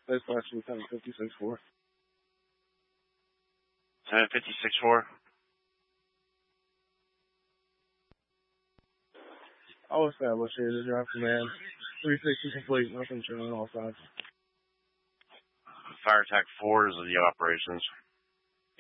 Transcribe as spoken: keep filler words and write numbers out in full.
That's actually seven fifty-six four. seven fifty-six four. All established here. The drive command. three sixty complete. Nothing showing on all sides. Fire Attack four is the operations.